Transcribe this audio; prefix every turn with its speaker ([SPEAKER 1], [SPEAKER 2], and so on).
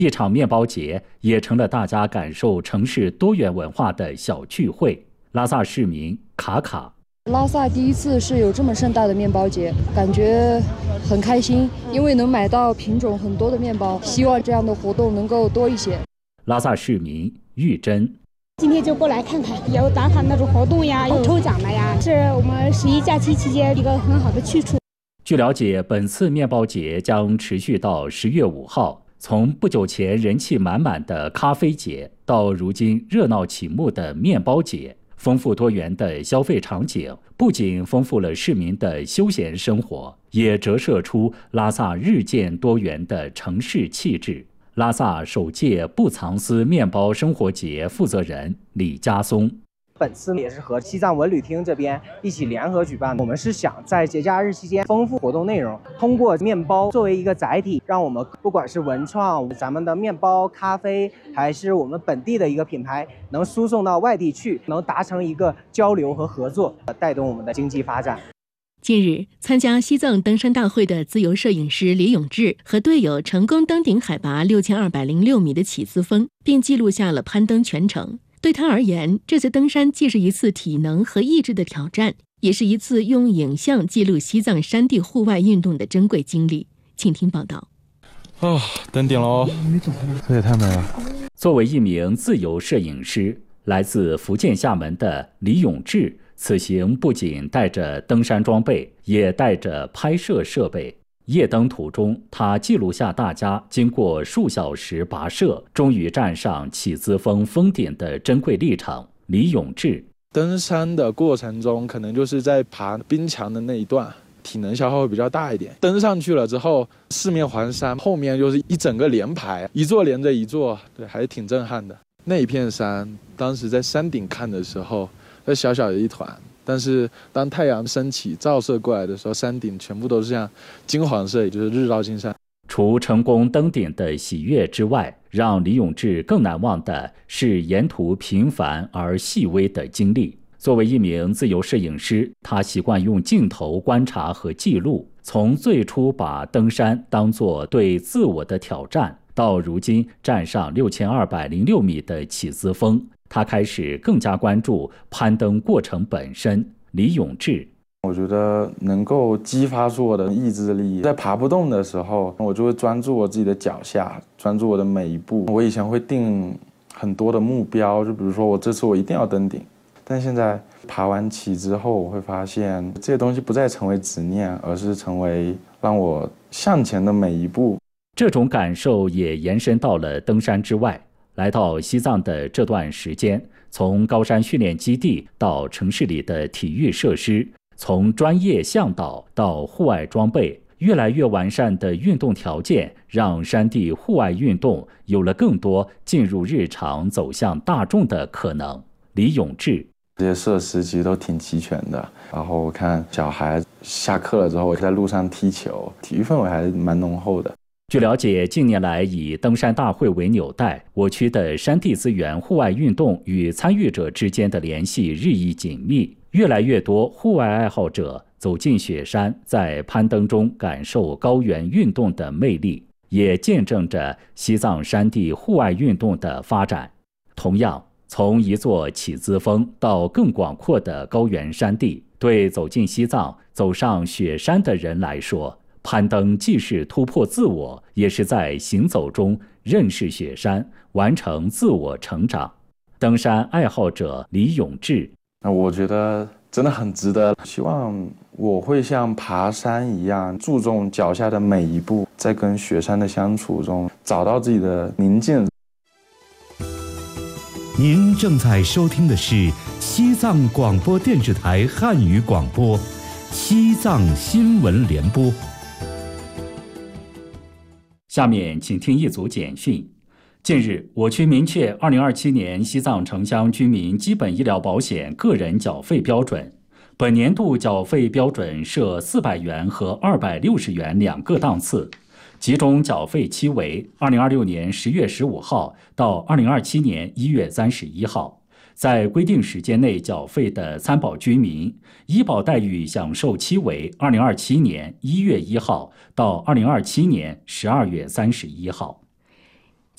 [SPEAKER 1] 一场面包节也成了大家感受城市多元文化的小聚会。拉萨市民卡卡，
[SPEAKER 2] 拉萨第一次是有这么盛大的面包节，感觉很开心，因为能买到品种很多的面包，希望这样的活动能够多一些。
[SPEAKER 1] 拉萨市民玉珍，
[SPEAKER 3] 今天就过来看看，有打卡那种活动呀，有抽奖的呀，是我们11假期期间一个很好的去处。
[SPEAKER 1] 据了解，本次面包节将持续到10月5号。从不久前人气满满的咖啡节，到如今热闹启幕的面包节，丰富多元的消费场景，不仅丰富了市民的休闲生活，也折射出拉萨日渐多元的城市气质。拉萨首届不藏私面包生活节负责人李家松，
[SPEAKER 4] 本次也是和西藏文旅厅这边一起联合举办的。我们是想在节假日期间丰富活动内容，通过面包作为一个载体，让我们不管是文创、咱们的面包、咖啡，还是我们本地的一个品牌，能输送到外地去，能达成一个交流和合作，带动我们的经济发展。
[SPEAKER 5] 近日，参加西藏登山大会的自由摄影师李永志和队友成功登顶海拔6206米的起子峰，并记录下了攀登全程。对他而言，这次登山既是一次体能和意志的挑战，也是一次用影像记录西藏山地户外运动的珍贵经历。请听报道。
[SPEAKER 6] 登顶喽！这也太美了。
[SPEAKER 1] 作为一名自由摄影师，来自福建厦门的李永志，此行不仅带着登山装备，也带着拍摄设备。夜登途中，他记录下大家经过数小时跋涉，终于站上起子峰峰顶的珍贵历程。李永志，
[SPEAKER 6] 登山的过程中，可能就是在爬冰墙的那一段，体能消耗会比较大一点。登上去了之后，四面环山，后面就是一整个连排，一座连着一座，对，还是挺震撼的。那一片山，当时在山顶看的时候，那小小的一团。但是当太阳升起照射过来的时候，山顶全部都是像金黄色，也就是日照金山。
[SPEAKER 1] 除成功登顶的喜悦之外，让李永志更难忘的是沿途平凡而细微的经历。作为一名自由摄影师，他习惯用镜头观察和记录，从最初把登山当作对自我的挑战，到如今站上6206米的起子峰，他开始更加关注攀登过程本身。李永志，
[SPEAKER 7] 我觉得能够激发出我的意志力，在爬不动的时候，我就会专注我自己的脚下，专注我的每一步。我以前会定很多的目标，就比如说我这次我一定要登顶，但现在爬完起之后，我会发现这些东西不再成为执念，而是成为让我向前的每一步。
[SPEAKER 1] 这种感受也延伸到了登山之外。来到西藏的这段时间，从高山训练基地到城市里的体育设施，从专业向导到户外装备，越来越完善的运动条件，让山地户外运动有了更多进入日常、走向大众的可能。李永志，
[SPEAKER 7] 这些设施其实都挺齐全的。然后我看小孩下课了之后，我在路上踢球，体育氛围还是蛮浓厚的。
[SPEAKER 1] 据了解，近年来以登山大会为纽带，我区的山地资源户外运动与参与者之间的联系日益紧密，越来越多户外爱好者走进雪山，在攀登中感受高原运动的魅力，也见证着西藏山地户外运动的发展。同样，从一座起子峰到更广阔的高原山地，对走进西藏、走上雪山的人来说，攀登既是突破自我，也是在行走中认识雪山，完成自我成长。登山爱好者李永志，
[SPEAKER 7] 我觉得真的很值得，希望我会像爬山一样注重脚下的每一步，在跟雪山的相处中找到自己的宁静。
[SPEAKER 8] 您正在收听的是西藏广播电视台汉语广播，西藏新闻联播。
[SPEAKER 1] 下面请听一组简讯。近日，我区明确2027年西藏城乡居民基本医疗保险个人缴费标准。本年度缴费标准设400元和260元两个档次，集中缴费期为2026年10月15号到2027年1月31号。在规定时间内缴费的参保居民，医保待遇享受期为2027年1月1号到2027年12月31号。